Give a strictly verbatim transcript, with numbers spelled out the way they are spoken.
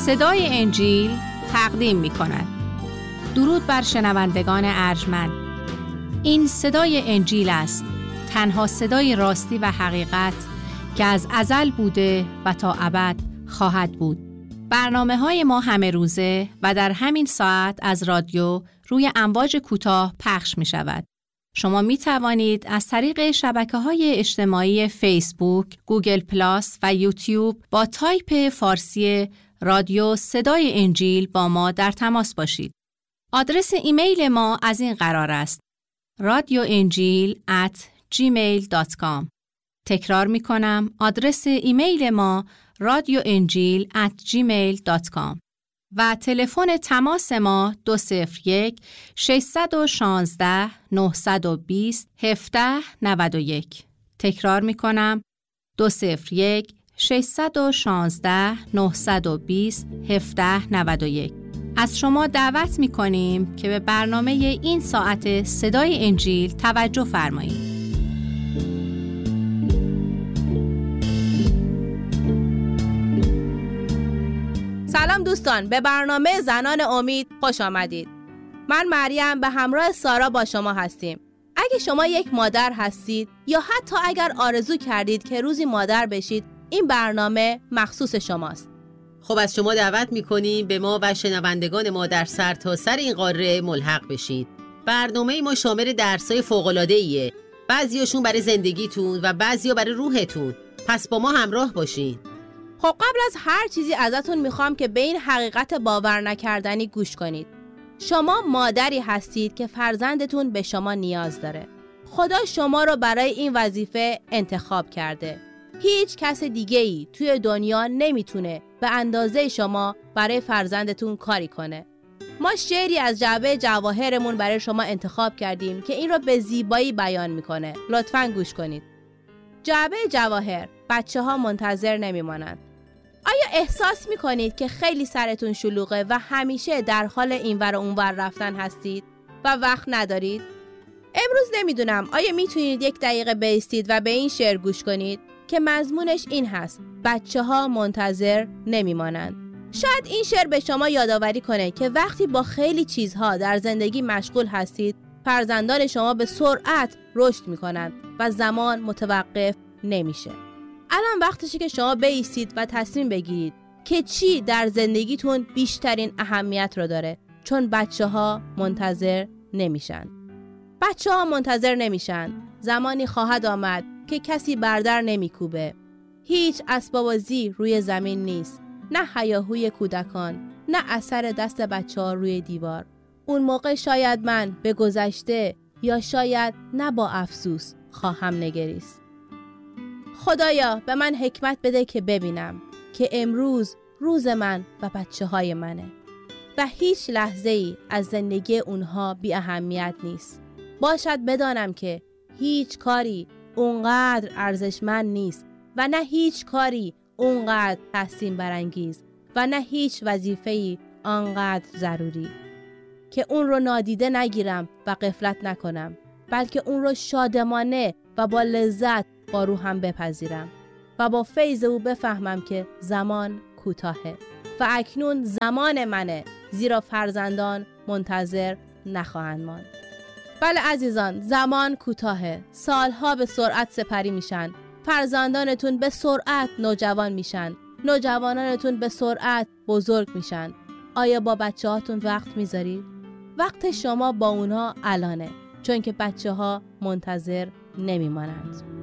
صدای انجیل تقدیم می کند. درود بر شنوندگان ارجمند. این صدای انجیل است، تنها صدای راستی و حقیقت که از ازل بوده و تا ابد خواهد بود. برنامه های ما همه روزه و در همین ساعت از رادیو روی امواج کوتاه پخش می شود. شما می توانید از طریق شبکه‌های اجتماعی فیسبوک، گوگل پلاس و یوتیوب با تایپ فارسی رادیو صدای انجیل با ما در تماس باشید. آدرس ایمیل ما از این قرار است: رادیو انجیل ات جیمیل دات کام. تکرار می کنم، آدرس ایمیل ما رادیو انجیل ات جیمیل دات کام و تلفن تماس ما دو صفر یک ششصد و شانزده نهصد و بیست هفده نود و یک. تکرار می کنم، دو صفر یک ششصد و شانزده نهصد و بیست هفده نود و یک. از شما دعوت می کنیم که به برنامه این ساعت صدای انجیل توجه فرمایید. سلام دوستان، به برنامه زنان امید خوش آمدید. من مریم به همراه سارا با شما هستیم. اگه شما یک مادر هستید یا حتی اگر آرزو کردید که روزی مادر بشید، این برنامه مخصوص شماست. خب از شما دعوت می‌کنیم به ما و شنوندگان ما در سرتاسر این قاره ملحق بشید. برنامه ما شامل درس‌های فوق‌العاده‌ایه. بعضیاشون برای زندگیتون و بعضیا برای روحتون. پس با ما همراه باشین. خب قبل از هر چیزی ازتون میخوام که به این حقیقت باور نکردنی گوش کنید. شما مادری هستید که فرزندتون به شما نیاز داره. خدا شما رو برای این وظیفه انتخاب کرده. هیچ کس دیگه‌ای توی دنیا نمیتونه به اندازه شما برای فرزندتون کاری کنه. ما شعری از جعبه جواهرمون برای شما انتخاب کردیم که این رو به زیبایی بیان میکنه. لطفاً گوش کنید. جعبه جواهر، بچه ها منتظر نمیمانند. آیا احساس میکنید که خیلی سرتون شلوغه و همیشه در حال اینور و اونور رفتن هستید و وقت ندارید؟ امروز نمیدونم آیا میتونید یک دقیقه بایستید و به این شعر گوش کنید که مضمونش این هست: بچه ها منتظر نمیمانند. شاید این شعر به شما یادآوری کنه که وقتی با خیلی چیزها در زندگی مشغول هستید، فرزندان شما به سرعت رشد میکنند و زمان متوقف نمیشه. الان وقتشه که شما بایستید و تصمیم بگیرید که چی در زندگیتون بیشترین اهمیت رو داره، چون بچه ها منتظر نمیشن. بچه ها منتظر نمیشن. زمانی خواهد آمد که کسی بردر نمیکوبه. هیچ اسباب بازی روی زمین نیست. نه هیاهوی کودکان، نه اثر دست بچه ها روی دیوار. اون موقع شاید من به گذشته یا شاید نه با افسوس خواهم نگریست. خدایا به من حکمت بده که ببینم که امروز روز من و بچه های منه و هیچ لحظه ای از زندگی اونها بی اهمیت نیست. باشد بدانم که هیچ کاری اونقدر ارزشمند نیست و نه هیچ کاری اونقدر تحسین برانگیز و نه هیچ وظیفه‌ای آنقدر ضروری که اون رو نادیده نگیرم و غفلت نکنم، بلکه اون رو شادمانه و با لذت با روحم بپذیرم و با فیض او بفهمم که زمان کوتاهه و اکنون زمان منه، زیرا فرزندان منتظر نخواهند ماند. بله عزیزان، زمان کوتاهه. سالها به سرعت سپری میشن. فرزندانتون به سرعت نوجوان میشن. نوجوانانتون به سرعت بزرگ میشن. آیا با بچه هاتون وقت میذارید؟ وقت شما با اونها الانه، چون که بچه ها منتظر نمیمانند.